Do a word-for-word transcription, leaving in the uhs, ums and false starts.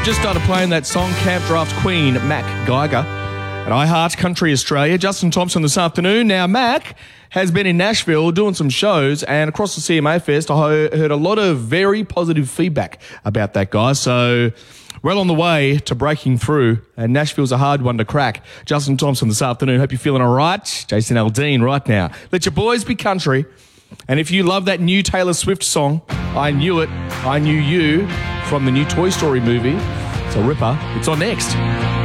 We've just started playing that song, Camp Draft Queen, Mac Geiger, at iHeart Country Australia. Justin Thompson this afternoon. Now, Mac has been in Nashville doing some shows, and across the C M A Fest, I heard a lot of very positive feedback about that guy. So, well on the way to breaking through, and Nashville's a hard one to crack. Justin Thompson this afternoon. Hope you're feeling all right. Jason Aldean right now. Let your boys be country. And if you love that new Taylor Swift song, I Knew It, I Knew You, from the new Toy Story movie, it's a ripper. It's on next.